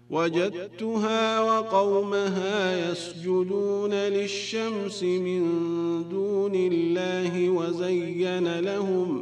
وجدتها وقومها يسجدون للشمس من دون الله وزين لهم